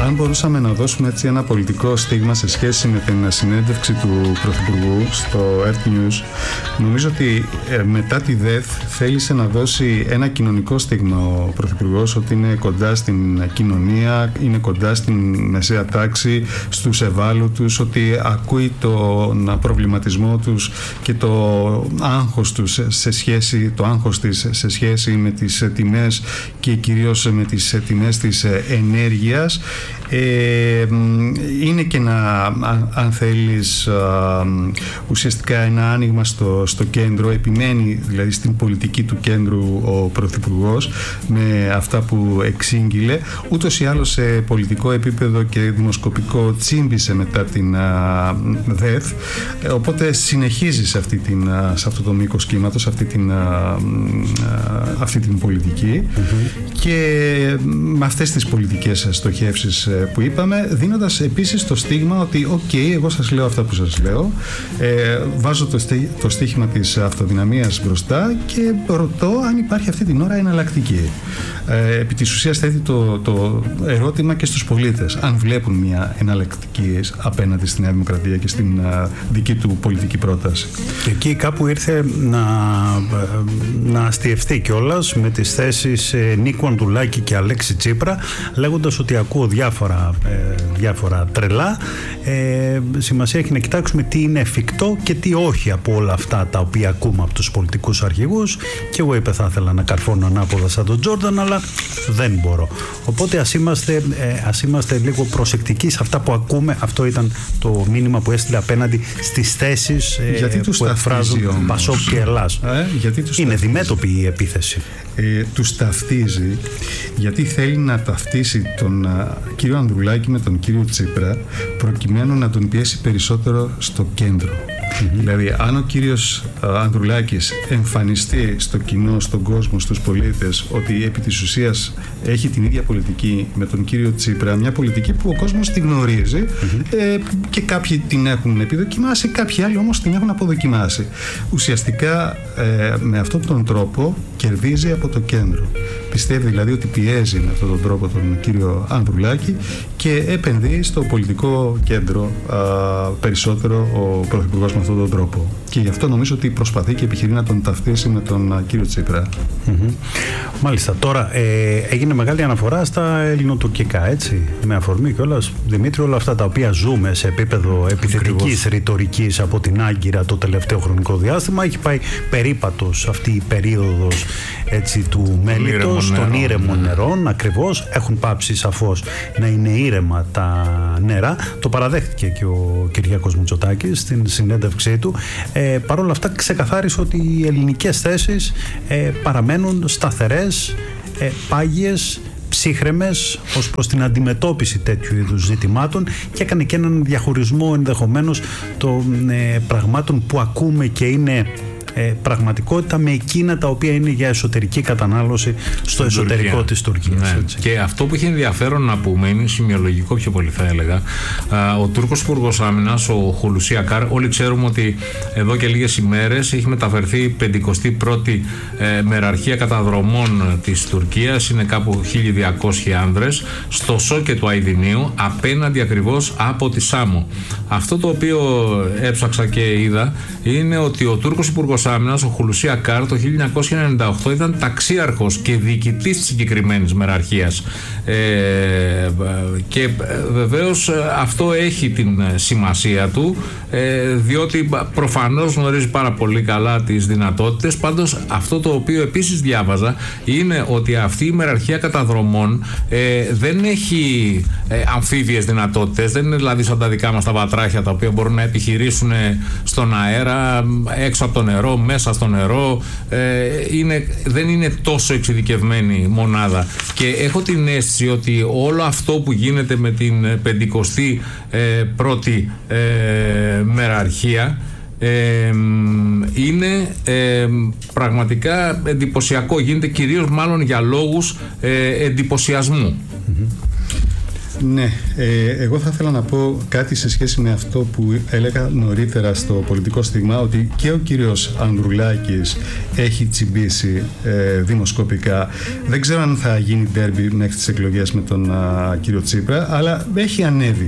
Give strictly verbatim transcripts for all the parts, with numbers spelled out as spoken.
αν μπορούσαμε να δώσουμε έτσι ένα πολιτικό στίγμα σε σχέση με την συνέντευξη του Πρωθυπουργού στο Earth News, νομίζω ότι ε, μετά τη ΔΕΘ θέλησε να δώσει ένα κοινωνικό στίγμα ο Πρωθυπουργός, ότι είναι κοντά στην κοινωνία, είναι κοντά στην μεσαία τάξη, στους ευάλωτους, ότι ακούει τον προβληματισμό τους και το άγχος τους σε σχέση, το άγχος της σε σχέση με τις τιμές και κυρίως με τις τιμές της ενέργειας. Ε, είναι και ένα, αν θέλεις, ουσιαστικά ένα άνοιγμα στο, στο κέντρο, επιμένει δηλαδή στην πολιτική του κέντρου ο Πρωθυπουργός με αυτά που εξήγηλε. Ούτως ή άλλως σε πολιτικό επίπεδο και δημοσκοπικό τσίμπησε μετά την α, ΔΕΘ, οπότε συνεχίζει σε, αυτή την, σε αυτό το μήκος κύματος, σε αυτή την, α, αυτή την πολιτική mm-hmm. και με αυτές τις πολιτικές στοχεύσεις που είπαμε, δίνοντας επίσης το στίγμα ότι οκ, okay, εγώ σας λέω αυτά που σας λέω, ε, βάζω το, στί, το στίχημα της αυτοδυναμίας μπροστά και ρωτώ αν υπάρχει αυτή την ώρα εναλλακτική. Ε, επί της ουσίας θέτει το, το ερώτημα και στους πολίτες, αν βλέπουν μια εναλλακτική απέναντι στην Νέα Δημοκρατία και στην α, δική του πολιτική πρόταση. Και εκεί κάπου ήρθε να, να αστιευτεί κιόλας με τις θέσεις ε, Νίκου Ανδρουλάκη και Αλέξη Τσίπρα, λέγοντας ότι ακούω διάφορα, ε, διάφορα τρελά. Ε, σημασία έχει να κοιτάξουμε τι είναι εφικτό και τι όχι από όλα αυτά τα οποία ακούμε από τους πολιτικούς αρχηγούς. Και εγώ είπε θα ήθελα να καρφώνω ανάποδα σαν τον Τζόρνταν, αλλά δεν μπορώ. Οπότε ας είμαστε, ε, ας είμαστε λίγο προσεκτικοί σε αυτά που ακούμε. Αυτό ήταν το μήνυμα που έστειλε απέναντι στις θέσεις ε, που εκφράζουν Πασόκ και Ελλάς. Ε, γιατί είναι διμέτωπη η επίθεση. Ε, τους ταυτίζει γιατί θέλει να ταυτίσει τον α, κύριο Ανδρουλάκη με τον κύριο Τσίπρα, προκειμένου να τον πιέσει περισσότερο στο κέντρο. Mm-hmm. Δηλαδή, αν ο κύριος α, Ανδρουλάκης εμφανιστεί στο κοινό, στον κόσμο, στους πολίτες, ότι επί της ουσίας έχει την ίδια πολιτική με τον κύριο Τσίπρα, μια πολιτική που ο κόσμος την γνωρίζει mm-hmm. ε, και κάποιοι την έχουν επιδοκιμάσει, κάποιοι άλλοι όμως την έχουν αποδοκιμάσει. Ουσιαστικά ε, με αυτόν τον τρόπο κερδίζει από το κέντρο. Πιστεύει δηλαδή ότι πιέζει με αυτόν τον τρόπο τον κύριο Ανδρουλάκη και επενδύει στο πολιτικό κέντρο α, περισσότερο ο Πρωθυπουργός με αυτόν τον τρόπο. Και γι' αυτό νομίζω ότι προσπαθεί και επιχειρεί να τον ταυτίσει με τον α, κύριο Τσίπρα. Mm-hmm. Μάλιστα. Τώρα ε, έγινε μεγάλη αναφορά στα ελληνοτουρκικά, έτσι. Με αφορμή κιόλας, Δημήτρη, όλα αυτά τα οποία ζούμε σε επίπεδο επιθετικής ρητορικής από την Άγκυρα το τελευταίο χρονικό διάστημα, έχει πάει περίπατος αυτή η περίοδος, έτσι, του μέλητος των ήρεμων νερών. Ακριβώς, έχουν πάψει σαφώς να είναι ήρεμα τα νερά. Το παραδέχτηκε και ο Κυριάκος Μητσοτάκης στην συνέντευξή του. Ε, Παρ' όλα αυτά ξεκαθάρισε ότι οι ελληνικές θέσεις ε, παραμένουν σταθερές, ε, πάγιες, ψύχρεμες ως προς την αντιμετώπιση τέτοιου είδους ζητημάτων, και έκανε και έναν διαχωρισμό ενδεχομένως των ε, πραγμάτων που ακούμε και είναι Ε, πραγματικότητα με εκείνα τα οποία είναι για εσωτερική κατανάλωση στο στην εσωτερικό Τουρκία. Της Τουρκίας. Ναι. Και αυτό που έχει ενδιαφέρον να πούμε, είναι σημειολογικό πιο πολύ θα έλεγα, α, ο Τούρκος Υπουργός Άμυνας, ο Χουλουσί Ακάρ, όλοι ξέρουμε ότι εδώ και λίγες ημέρες έχει μεταφερθεί η πενηκοστή πρώτη ε, μεραρχία καταδρομών της Τουρκίας, είναι κάπου χίλια διακόσιοι άνδρες, στο Σόκε του Αηδινίου, απέναντι ακριβώς από τη Σάμο. Αυτό το οποίο έψαξα και είδα είναι ότι ο Τούρκος Υπουργός Άμυνας, ο Χουλουσί Ακάρ, το χίλια εννιακόσια ενενήντα οκτώ ήταν ταξίαρχος και διοικητής της συγκεκριμένης μεραρχίας. Ε, και βεβαίως αυτό έχει την σημασία του, ε, διότι προφανώς γνωρίζει πάρα πολύ καλά τις δυνατότητες. Πάντως αυτό το οποίο επίσης διάβαζα είναι ότι αυτή η μεραρχία καταδρομών ε, δεν έχει ε, αμφίβιες δυνατότητες, δεν είναι δηλαδή σαν τα δικά μας τα βατράχια τα οποία μπορούν να επιχειρήσουν στον αέρα, έξω από το νερό, μέσα στο νερό, ε, είναι, δεν είναι τόσο εξειδικευμένη μονάδα. Και έχω την αίσθηση ότι όλο αυτό που γίνεται με την πεντηκοστή ε, πρώτη ε, μεραρχία ε, είναι ε, πραγματικά εντυπωσιακό. Γίνεται κυρίως μάλλον για λόγους ε, εντυπωσιασμού. Mm-hmm. Ναι, ε, εγώ θα ήθελα να πω κάτι σε σχέση με αυτό που έλεγα νωρίτερα στο πολιτικό στίγμα, ότι και ο κύριος Ανδρουλάκης έχει τσιμπήσει ε, δημοσκοπικά. Δεν ξέρω αν θα γίνει ντέρμπι μέχρι τις εκλογές με τον α, κύριο Τσίπρα, αλλά έχει ανέβει.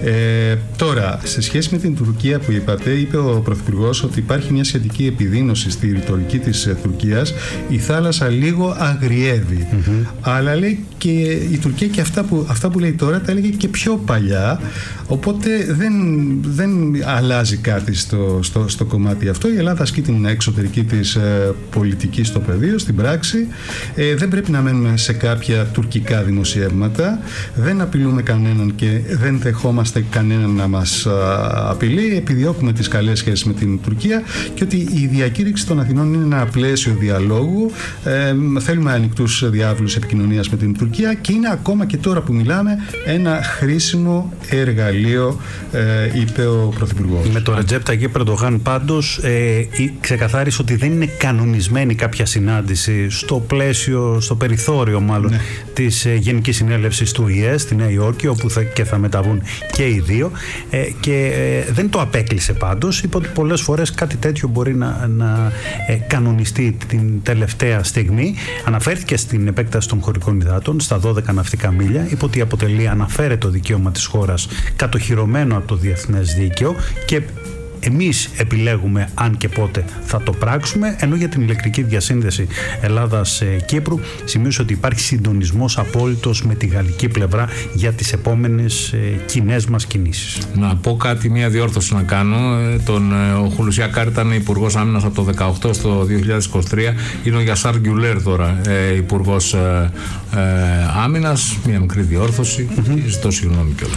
Ε, τώρα, σε σχέση με την Τουρκία που είπατε, είπε ο Πρωθυπουργός ότι υπάρχει μια σχετική επιδείνωση στη ρητορική της ε, Τουρκίας. Η θάλασσα λίγο αγριεύει. Mm-hmm. Αλλά λέει και η Τουρκία και αυτά που, αυτά που λέει τώρα τα έλεγε και πιο παλιά, οπότε δεν, δεν αλλάζει κάτι στο, στο, στο κομμάτι αυτό. Η Ελλάδα ασκεί την εξωτερική της ε, πολιτική στο πεδίο, στην πράξη. Ε, δεν πρέπει να μένουμε σε κάποια τουρκικά δημοσιεύματα. Δεν απειλούμε κανέναν και δεν δεχόμαστε κανέναν να μας α, απειλεί. Επιδιώκουμε τις καλές σχέσεις με την Τουρκία και ότι η διακήρυξη των Αθηνών είναι ένα πλαίσιο διαλόγου. Ε, θέλουμε ανοιχτούς διάβλους επικοινωνίας με την Τουρκία και είναι ακόμα και τώρα που μιλάμε ένα χρήσιμο εργαλείο, ε, είπε ο Πρωθυπουργός. Με τον Ρετζέπ Ταγιίπ Ερντογάν πάντως ε, ξεκαθάρισε ότι δεν είναι κανονισμένη κάποια συνάντηση στο πλαίσιο, στο περιθώριο μάλλον, ναι, της ε, Γενικής Συνέλευσης του ι ες στη Νέα Υόρκη, όπου θα, και θα μεταβούν και οι δύο, ε, και ε, δεν το απέκλεισε πάντως. Είπε ότι πολλές φορές κάτι τέτοιο μπορεί να, να ε, κανονιστεί την τελευταία στιγμή. Αναφέρθηκε στην επέκταση των χωρικών υδάτων στα δώδεκα ναυτικά μίλια. Είπε ότι αποτελεί, αναφέρεται το δικαίωμα της χώρας κατοχυρωμένο από το διεθνές δίκαιο και εμείς επιλέγουμε αν και πότε θα το πράξουμε, ενώ για την ηλεκτρική διασύνδεση Ελλάδας-Κύπρου σημείωσε ότι υπάρχει συντονισμός απόλυτος με τη γαλλική πλευρά για τις επόμενες κοινές μας κινήσεις. Να πω κάτι, μια διόρθωση να κάνω. Τον, ο Χουλουσία Κάρ ήταν υπουργός άμυνας από το δεκαοκτώ στο δύο χιλιάδες είκοσι τρία. Είναι ο Γιασάρ Γκιουλέρ τώρα ε, υπουργός ε, ε, άμυνας. Μια μικρή διόρθωση. Mm-hmm. Ζητώ συγγνώμη κιόλας.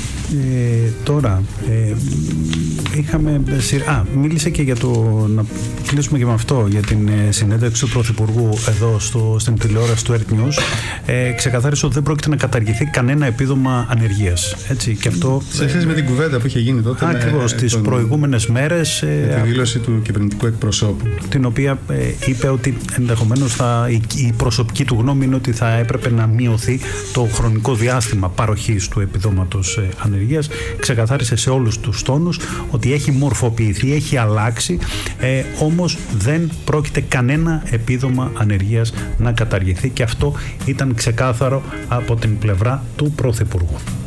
Ε, τώρα ε, είχαμε α, μίλησε και για το, να κλείσουμε και με αυτό, για την ε, συνέντευξη του Πρωθυπουργού εδώ στο, στην τηλεόραση του Earth News. ε, ξεκαθάρισε ότι δεν πρόκειται να καταργηθεί κανένα επίδομα ανεργίας, έτσι, και αυτό σε σχέση με την κουβέντα που είχε γίνει τότε ακριβώς τις προηγούμενες μέρες, ε, τη δήλωση του κυβερνητικού εκπροσώπου, την οποία ε, είπε ότι ενδεχομένως θα, η, η προσωπική του γνώμη είναι ότι θα έπρεπε να μειωθεί το χρονικό διάστημα παροχής του επιδόματος ε, ανεργίας. Ξεκαθάρισε σε όλους τους τόνους ότι έχει μορφοποιηθεί, έχει αλλάξει, ε, όμως δεν πρόκειται κανένα επίδομα ανεργίας να καταργηθεί, και αυτό ήταν ξεκάθαρο από την πλευρά του Πρωθυπουργού.